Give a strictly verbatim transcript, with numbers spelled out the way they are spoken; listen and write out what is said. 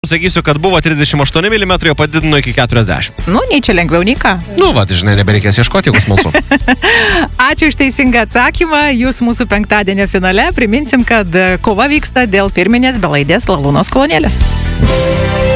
Sakysiu, kad buvo trisdešimt aštuoni milimetrai, o padidino iki keturiasdešimt. Nu, nei čia lengviau, nei ką. Nu, va, tai žinai, nebereikės ieškoti, jeigu smalsu. Ačiū už teisingą atsakymą. Jūs mūsų penktadienio finale. Priminsim, kad kova vyksta dėl firminės belaidės Lalūnos kolonėlės.